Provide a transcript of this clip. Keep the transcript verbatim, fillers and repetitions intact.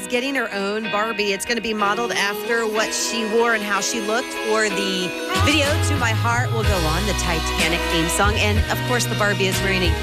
getting her own Barbie. It's going to be modeled after what she wore and how she looked for the video To My Heart Will Go On, the Titanic theme song. And, of course, the Barbie is wearing a